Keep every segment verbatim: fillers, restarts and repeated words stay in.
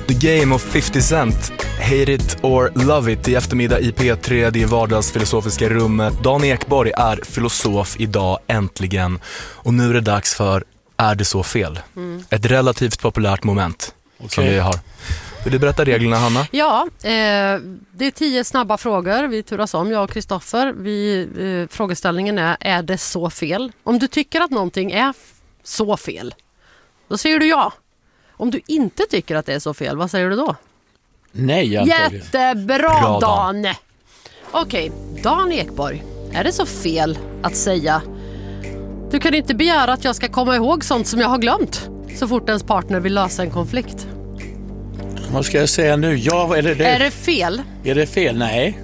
The Game of fifty Cent, Hate It or Love It i eftermiddag i P tre, det är vardagsfilosofiska rummet. Dan Ekborg är filosof idag, äntligen. Och nu är det dags för Är det så fel? Mm. Ett relativt populärt moment okay. som vi har. Vill du berätta reglerna, Hanna? Ja, eh, det är tio snabba frågor. Vi turas om, jag och Kristoffer. Vi, eh, frågeställningen är, är det så fel? Om du tycker att någonting är f- så fel, då säger du ja. Om du inte tycker att det är så fel, vad säger du då? Nej, antagligen. Jättebra, Bra, Dan. Dan. Okej, Dan Ekborg. Är det så fel att säga du kan inte begära att jag ska komma ihåg sånt som jag har glömt så fort ens partner vill lösa en konflikt? Vad ska jag säga nu? Ja, eller det... Är det fel? Är det fel? Nej.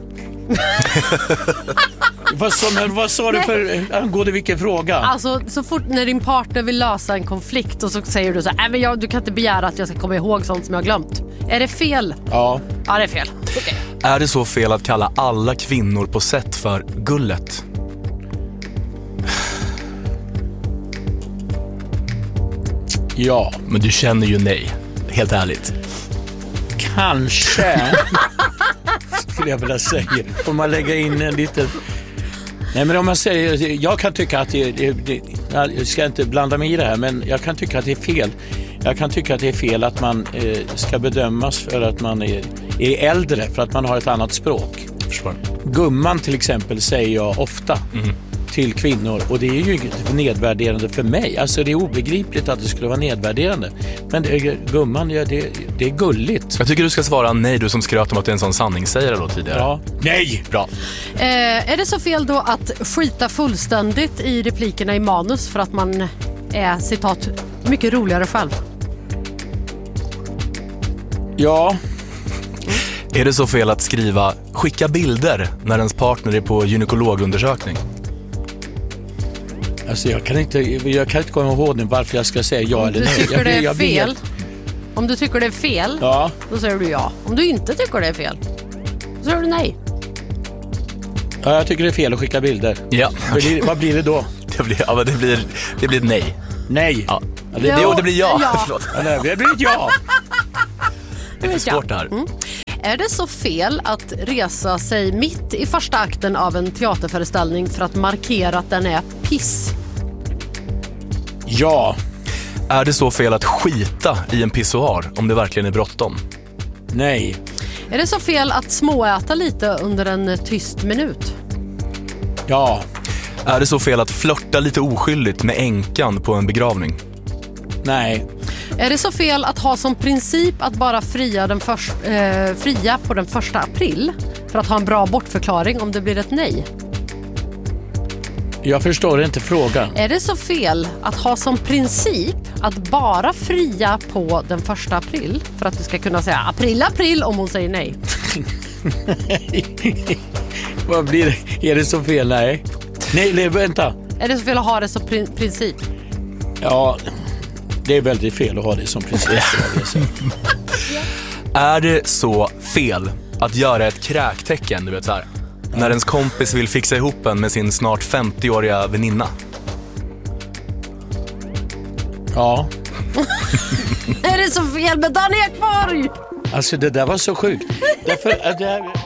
vad, sa, vad sa du för angående vilken fråga? Alltså, så fort när din partner vill lösa en konflikt och så säger du så här, men jag, du kan inte begära att jag ska komma ihåg sånt som jag har glömt. Är det fel? Ja. Ja, det är fel. Okay. Är det så fel att kalla alla kvinnor på sätt för gullet? Ja. Men du känner ju nej, helt ärligt. Kanske skulle jag vilja säga. Får man lägga in en liten... Nej, men om man säger... Jag kan tycka att det, det, det... Jag ska inte blanda mig i det här, men jag kan tycka att det är fel. Jag kan tycka att det är fel att man eh, ska bedömas för att man är, är äldre, för att man har ett annat språk. Försvar. Gumman till exempel säger jag ofta. Mm. Till kvinnor, och det är ju nedvärderande för mig. Alltså det är obegripligt att det skulle vara nedvärderande. Men det är, gumman, ja, det, det är gulligt. Jag tycker du ska svara nej, du som skröt om att du är en sån sanningssägare då tidigare. Ja. Nej! Bra. Eh, är det så fel då att skita fullständigt i replikerna i manus för att man är, citat, mycket roligare själv? Ja. Är det så fel att skriva skicka bilder när ens partner är på gynekologundersökning? Alltså jag kan inte jag kan inte komma ihåg nu varför jag ska säga ja eller nej. Om du tycker jag, det är jag fel. Vet. Om du tycker det är fel, ja. Då säger du ja. Om du inte tycker det är fel, då säger du nej. Ja, jag tycker det är fel att skicka bilder. Ja. Blir, vad blir det då? Det blir, ja, det blir, det blir ett nej. Nej. Ja. Ja, det, det, det blir ja. ja. Förlåt. Ja, nej, det blir ett ja. Det är för svårt det här. Mm. Är det så fel att resa sig mitt i första akten av en teaterföreställning för att markera att den är piss? Ja. Är det så fel att skita i en pissoar om det verkligen är bråttom? Nej. Är det så fel att småäta lite under en tyst minut? Ja. Är det så fel att flirta lite oskyldigt med änkan på en begravning? Nej. Är det så fel att ha som princip att bara fria, den först, eh, fria på den första april för att ha en bra bortförklaring om det blir ett nej? Jag förstår inte frågan. Är det så fel att ha som princip att bara fria på den första april för att du ska kunna säga april, april om hon säger nej? Vad blir det? Är det så fel? Nej. Nej, vänta. Är det så fel att ha det som prin- princip? Ja, det är väldigt fel att ha det som princip. Är det så fel att göra ett kräktecken, du vet så här, ja. När ens kompis vill fixa ihop en med sin snart femtioåriga väninna? Ja. Är det så fel med Dan Ekborg? Alltså det där var så sjukt. Därför att det här...